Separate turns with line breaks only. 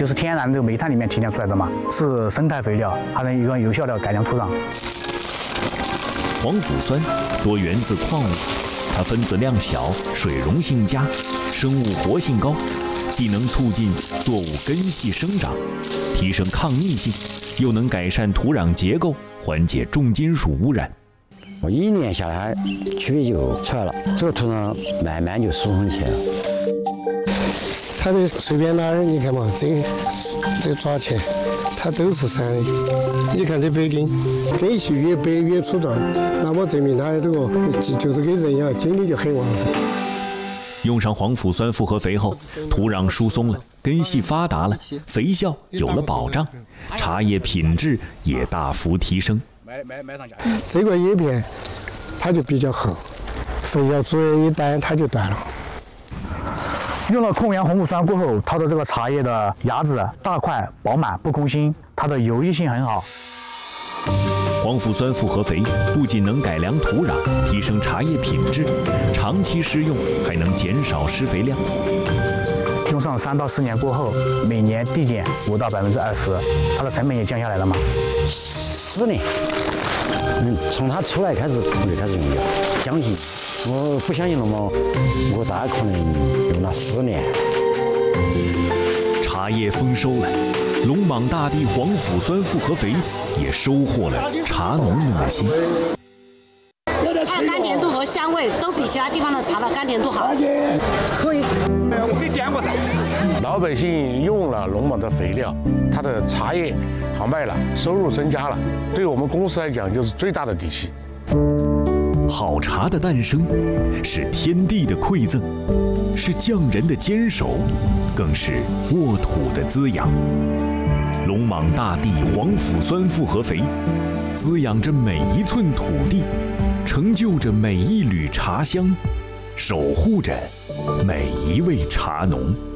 就是天然的煤炭里面提炼出来的嘛，是生态肥料，还能有效的改良土壤。
黄腐酸多源自矿物，它分子量小，水溶性佳，生物活性高，既能促进作物根系生长，提升抗逆性，又能改善土壤结构，缓解重金属污染。
我1年下来，区别就出来了，这个土壤慢慢就疏松起来了。
它的随便哪儿，你看嘛，这抓起来，它都是山的。你看这北根，根系越白越粗壮，那么证明它这个就是跟人一样，精力就很旺盛。
用上黄腐酸复合肥后，土壤疏松了，根系发达了，肥效有了保障，茶叶品质也大幅提升。
这个叶片它就比较厚，肥要作为一担它就断了。
用了控盐红腐酸过后，它的这个茶叶的芽子大块饱满不空心，它的油溢性很好。
黄腐酸复合肥不仅能改良土壤，提升茶叶品质，长期施用还能减少施肥量。
用上3到4年过后，每年递减5到20%，它的成本也降下来了嘛。
4年，从它出来开始我就开始用了，相信。我不相信了嘛，我咋可能用了4年？
茶叶丰收了，龙蟒大地黄腐酸复合肥也收获了茶农们的心。
它的甘甜度和香味都比其他地方的茶的甘甜度好。可以，
我给你点过赞。老百姓用了龙蟒的肥料，它的茶叶好卖了，收入增加了，对我们公司来讲就是最大的底气。
好茶的诞生，是天地的馈赠，是匠人的坚守，更是沃土的滋养。龙蟒大地黄腐酸复合肥，滋养着每一寸土地，成就着每一缕茶香，守护着每一位茶农。